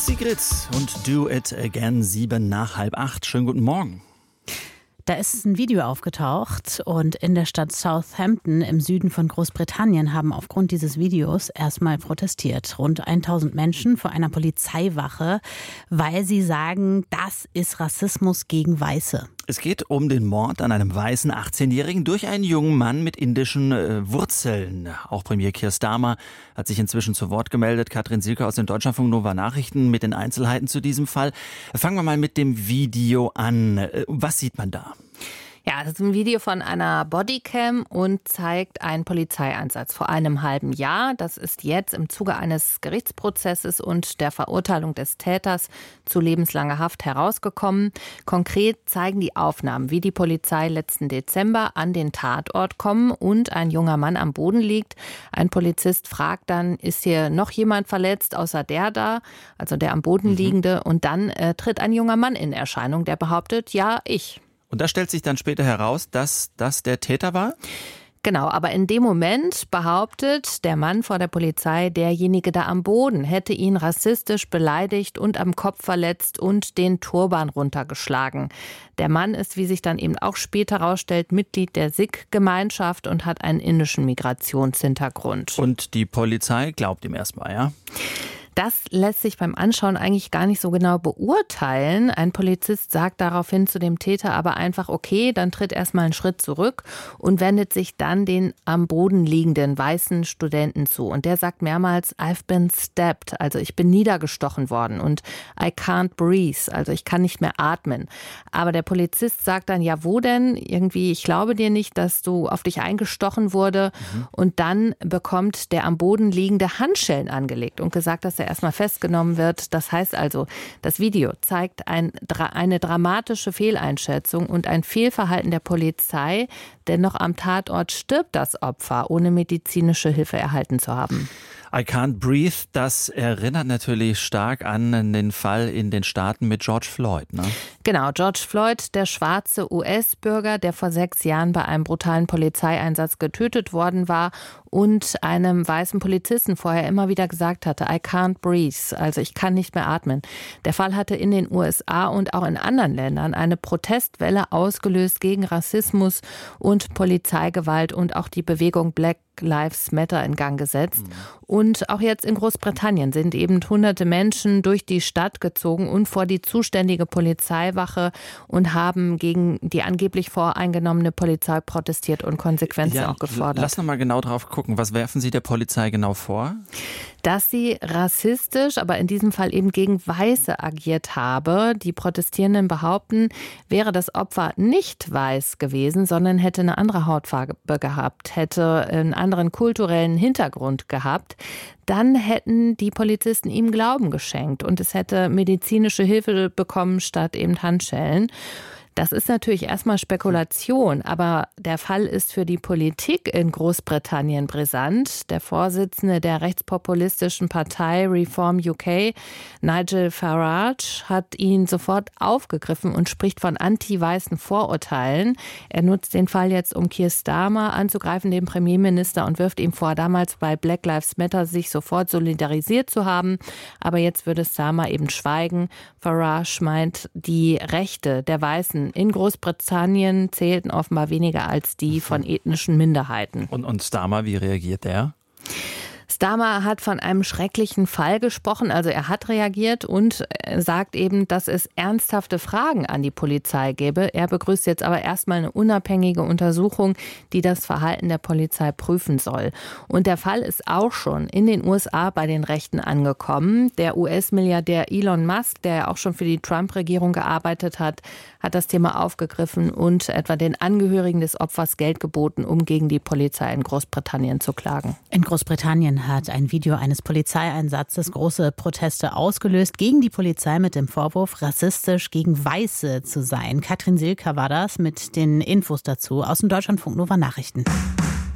Sigrid und Do It Again, 7:07. Schönen guten Morgen. Da ist ein Video aufgetaucht und in der Stadt Southampton im Süden von Großbritannien haben aufgrund dieses Videos erstmal protestiert. Rund 1000 Menschen vor einer Polizeiwache, weil sie sagen, das ist Rassismus gegen Weiße. Es geht um den Mord an einem weißen 18-Jährigen durch einen jungen Mann mit indischen Wurzeln. Auch Premier Keir Starmer hat sich inzwischen zu Wort gemeldet. Katrin Silke aus den Deutschlandfunk Nova Nachrichten mit den Einzelheiten zu diesem Fall. Fangen wir mal mit dem Video an. Was sieht man da? Ja, das ist ein Video von einer Bodycam und zeigt einen Polizeieinsatz vor einem halben Jahr. Das ist jetzt im Zuge eines Gerichtsprozesses und der Verurteilung des Täters zu lebenslanger Haft herausgekommen. Konkret zeigen die Aufnahmen, wie die Polizei letzten Dezember an den Tatort kommen und ein junger Mann am Boden liegt. Ein Polizist fragt dann, ist hier noch jemand verletzt außer der da, also der am Boden liegende? Und dann tritt ein junger Mann in Erscheinung, der behauptet, ja, ich. Und da stellt sich dann später heraus, dass das der Täter war? Genau, aber in dem Moment behauptet der Mann vor der Polizei, derjenige da am Boden hätte ihn rassistisch beleidigt und am Kopf verletzt und den Turban runtergeschlagen. Der Mann ist, wie sich dann eben auch später herausstellt, Mitglied der Sikh-Gemeinschaft und hat einen indischen Migrationshintergrund. Und die Polizei glaubt ihm erstmal, ja? Das lässt sich beim Anschauen eigentlich gar nicht so genau beurteilen. Ein Polizist sagt daraufhin zu dem Täter aber einfach, okay, dann tritt erstmal einen Schritt zurück und wendet sich dann den am Boden liegenden weißen Studenten zu. Und der sagt mehrmals, I've been stabbed, also ich bin niedergestochen worden und I can't breathe, also ich kann nicht mehr atmen. Aber der Polizist sagt dann, ja wo denn? Irgendwie, ich glaube dir nicht, dass du auf dich eingestochen wurde. Und dann bekommt der am Boden liegende Handschellen angelegt und gesagt, dass er erstmal festgenommen wird. Das heißt also, das Video zeigt eine dramatische Fehleinschätzung und ein Fehlverhalten der Polizei, denn noch am Tatort stirbt das Opfer, ohne medizinische Hilfe erhalten zu haben. I can't breathe, das erinnert natürlich stark an den Fall in den Staaten mit George Floyd, ne? Genau, George Floyd, der schwarze US-Bürger, der vor 6 Jahren bei einem brutalen Polizeieinsatz getötet worden war und einem weißen Polizisten vorher immer wieder gesagt hatte, I can't breathe, also ich kann nicht mehr atmen. Der Fall hatte in den USA und auch in anderen Ländern eine Protestwelle ausgelöst gegen Rassismus und Polizeigewalt und auch die Bewegung Black Lives Matter in Gang gesetzt. Und auch jetzt in Großbritannien sind eben hunderte Menschen durch die Stadt gezogen und vor die zuständige Polizeiwache und haben gegen die angeblich voreingenommene Polizei protestiert und Konsequenzen auch gefordert. Lass noch mal genau drauf gucken. Was werfen Sie der Polizei genau vor? Dass sie rassistisch, aber in diesem Fall eben gegen Weiße agiert habe. Die Protestierenden behaupten, wäre das Opfer nicht weiß gewesen, sondern hätte eine andere Hautfarbe gehabt, hätte einen anderen kulturellen Hintergrund gehabt, dann hätten die Polizisten ihm Glauben geschenkt und es hätte medizinische Hilfe bekommen statt eben Handschellen. Das ist natürlich erstmal Spekulation, aber der Fall ist für die Politik in Großbritannien brisant. Der Vorsitzende der rechtspopulistischen Partei Reform UK, Nigel Farage, hat ihn sofort aufgegriffen und spricht von anti-weißen Vorurteilen. Er nutzt den Fall jetzt, um Keir Starmer anzugreifen, den Premierminister, und wirft ihm vor, damals bei Black Lives Matter sich sofort solidarisiert zu haben. Aber jetzt würde Starmer eben schweigen. Farage meint, die Rechte der Weißen in Großbritannien zählten offenbar weniger als die von ethnischen Minderheiten. Und Starmer, wie reagiert der? Starmer hat von einem schrecklichen Fall gesprochen, also er hat reagiert und sagt eben, dass es ernsthafte Fragen an die Polizei gäbe. Er begrüßt jetzt aber erstmal eine unabhängige Untersuchung, die das Verhalten der Polizei prüfen soll. Und der Fall ist auch schon in den USA bei den Rechten angekommen. Der US-Milliardär Elon Musk, der ja auch schon für die Trump-Regierung gearbeitet hat, hat das Thema aufgegriffen und etwa den Angehörigen des Opfers Geld geboten, um gegen die Polizei in Großbritannien zu klagen. In Großbritannien hat ein Video eines Polizeieinsatzes große Proteste ausgelöst gegen die Polizei mit dem Vorwurf, rassistisch gegen Weiße zu sein. Katrin Silke war das mit den Infos dazu aus dem Deutschlandfunk Nova Nachrichten.